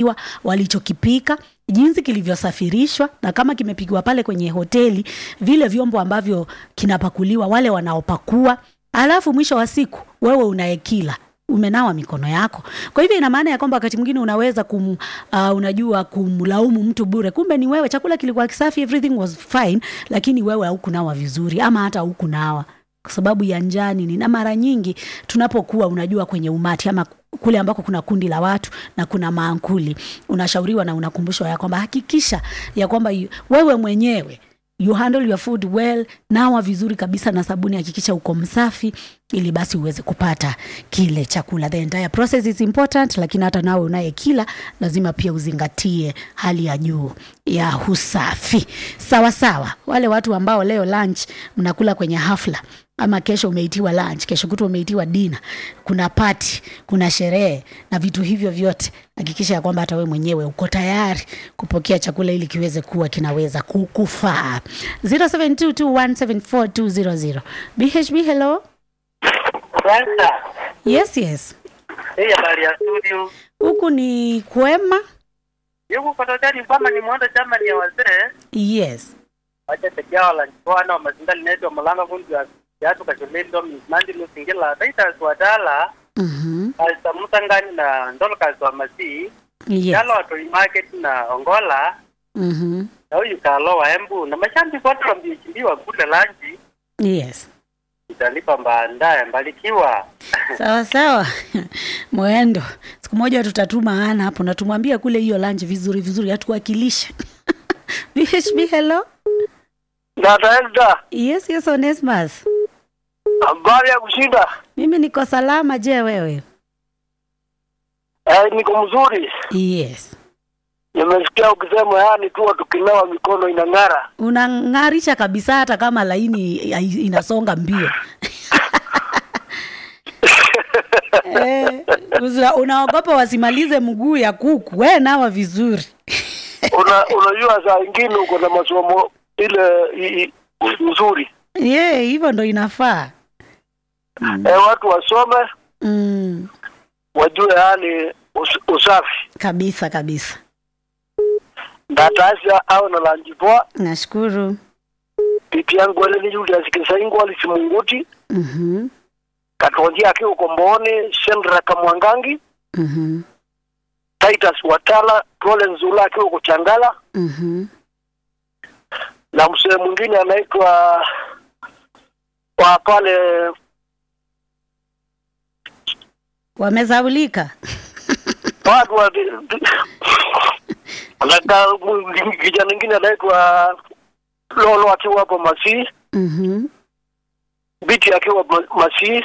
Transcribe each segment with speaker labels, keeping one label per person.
Speaker 1: kilivyopikwa, walichokipika, jinsi kilivyosafirishwa, na kama kimepikwa pale kwenye hoteli, vile vyombo ambavyo kinapakuliwa, wale wanaopakua. Alafu mwisho wa siku wewe unaekila, umenawa mikono yako. Kwa hivyo ina maana ya kwamba wakati mwingine unaweza unajua kumlaumu mtu bure, kumbe ni wewe, chakula kilikuwa kisafi, everything was fine, lakini wewe haukunawa vizuri, ama hata hukunawa kwa sababu ya njaa nini. Na mara nyingi tunapokuwa unajua kwenye umati ama kule ambako kuna kundi la watu na kuna maankuli, unashauriwa na unakumbushwa ya kwamba hakikisha ya kwamba wewe mwenyewe you handle your food well, nawa vizuri kabisa na sabuni, hakikisha uko msafi ili basi uweze kupata kile chakula. The entire process is important, lakini hata nawe unayekila lazima pia uzingatie hali ya juu ya usafi. Sawa sawa, wale watu ambao leo lunch mnakula kwenye hafla, ama kesho umeitiwa lunch, kesho kutwa umeitiwa dinner, kuna party, kuna sherehe na vitu hivyo vyote, hakikisha ya kwamba hata wewe mwenyewe uko tayari kupokea chakula ili kiweze kuwa kinaweza kukufaa. 0722174200. BHB, hello.
Speaker 2: Kwanza.
Speaker 1: Yes.
Speaker 2: Hey, habari ya studio.
Speaker 1: Huku ni kwema.
Speaker 2: Yuko kutokani kama ni mwanda chama ni ya wazee.
Speaker 1: Yes.
Speaker 2: Wacha tejao la nchwana wa mazindali neto malanga fundi ya atu kachulendo mandi lusingila. Taita suadala. Alisa mutangani na ndolo kazi wa masi.
Speaker 1: Yes.
Speaker 2: Yalo watoi market na ongola. Na huyu kalo wa embu. Na mashambi kwa watu wa mbichimbiwa kule lanji.
Speaker 1: Yes.
Speaker 2: Italipa mbaandaye mbalikiwa.
Speaker 1: Sawa. Mwendo. Siku moja tutatuma ana hapo na tumwambia kule hiyo lunch vizuri atuwakilisha. BHB, hello.
Speaker 3: Dada Elda.
Speaker 1: Yes, Onesmus.
Speaker 3: Habari ya kushinda?
Speaker 1: Mimi niko salama, je wewe?
Speaker 3: Niko mzuri.
Speaker 1: Yes.
Speaker 3: Nimesikia ukisema yani tu tukinawa mikono inang'ara.
Speaker 1: Unang'arisha kabisa hata kama laini inasonga mbio. Unaogopa wasimalize mguu ya kuku. Wewe nawa vizuri.
Speaker 3: Unajua saa nyingine uko na masomo ile nzuri.
Speaker 1: Hivyo ndo inafaa.
Speaker 3: Watu wasome. Wajue yani usafi.
Speaker 1: Kabisa.
Speaker 3: Ndataza au na lanjipoa.
Speaker 1: Nashukuru.
Speaker 3: Pipi yangu wale ni Julius Kisaingo alisimunguti. Katonjia akiwa Komboni, Shendra Kamwangangi. Titus Watala, Prole Nzula akiwa Kuchangala. Na msee mwingine anaitwa wa pale
Speaker 1: wamezaulika.
Speaker 3: Watu wa Alaka kijana mwingine anaitwa Lolo akiwa hapo Masi. Biti akiwa Masi.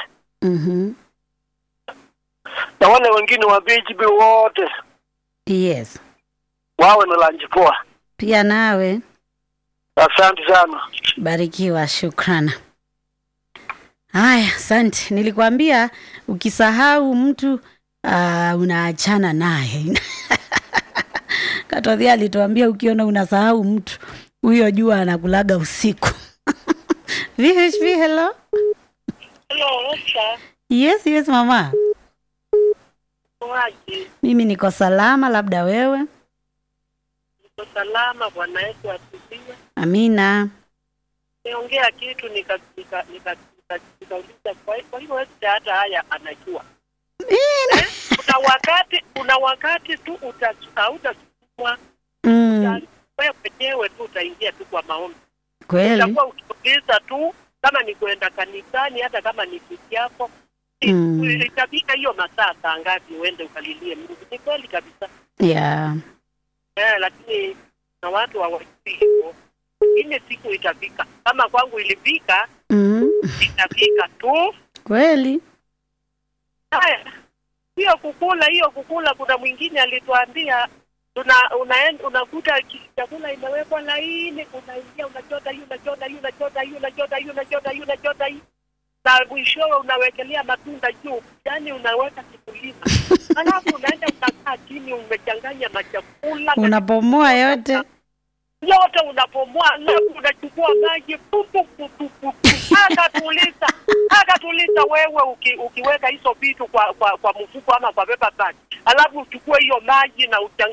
Speaker 3: Na wale wengine wa BHB wote.
Speaker 1: Yes.
Speaker 3: Wawe na lunch poa.
Speaker 1: Pia nawe.
Speaker 3: Asante sana.
Speaker 1: Barikiwa, shukrana. Haya, asante. Nilikwambia ukisahau mtu unaachana naye. Katodhia alituambia ukiona unasahau mtu, huyo jua anakulaga usiku. VHV, hello.
Speaker 4: Hello, sir.
Speaker 1: Yes, mama.
Speaker 4: Waje.
Speaker 1: Mimi niko salama, labda wewe?
Speaker 4: Niko salama, Bwana Yesu asifiwe.
Speaker 1: Amina.
Speaker 4: Niongea kitu nikauliza kwa hiyo wewe hata haya anajua. Kuna wakati tu utakuwa wewe mwenyewe tu utaingia tu kwa maombi.
Speaker 1: Kweli.
Speaker 4: Utakuwa ukiuliza tu kama ni kwenda kanisani, hata kama ni kiti yako. Itabika hiyo masaa saa ngapi uende ukalilie Mungu. Ni kweli kabisa.
Speaker 1: Yeah.
Speaker 4: Lakini na watu hawajui hivyo. Ile siku itafika. Kama kwangu ilifika, itafika tu.
Speaker 1: Kweli.
Speaker 4: Haya. Hiyo kukula kuna mwingine alituambia unakuta chakula imewekwa laini, unaingia unachota na mwishowe unawekelea matunda juu, yani unaweka kikulima. Alafu unaenda unakaa chini umechanganya na chakula.
Speaker 1: Unapomoa yote unapomoa,
Speaker 4: alafu unachukua maji akatuliza wewe ukiweka hizo vitu kwa mfuko ama kwa paper bag. Alafu uchukue hiyo maji na